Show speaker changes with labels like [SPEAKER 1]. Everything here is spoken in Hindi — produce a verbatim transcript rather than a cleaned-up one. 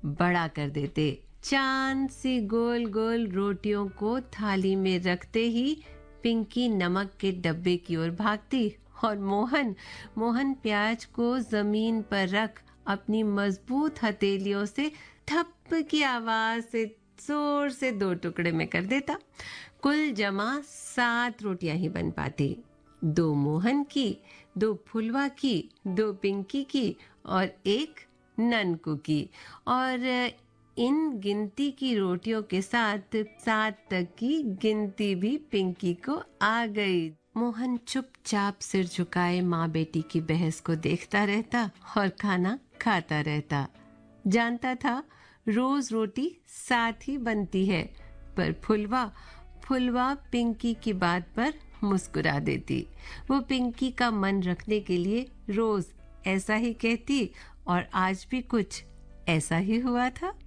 [SPEAKER 1] बड़ा कर देते। चांद सी गोल गोल रोटियों को थाली में रखते ही पिंकी नमक के डब्बे की ओर भागती और मोहन मोहन प्याज को जमीन पर रख अपनी मजबूत हथेलियों से थप की आवाज से जोर से दो टुकड़े में कर देता। कुल जमा सात रोटियां ही बन पाती। दो मोहन की, दो फुलवा की, दो पिंकी की और एक ननकू की। और इन गिनती की रोटियों के साथ सात तक की गिनती भी पिंकी को आ गई। मोहन चुपचाप सिर झुकाए माँ बेटी की बहस को देखता रहता और खाना खाता रहता। जानता था रोज रोटी साथ ही बनती है, पर फुलवा फुलवा पिंकी की बात पर मुस्कुरा देती। वो पिंकी का मन रखने के लिए रोज ऐसा ही कहती और आज भी कुछ ऐसा ही हुआ था।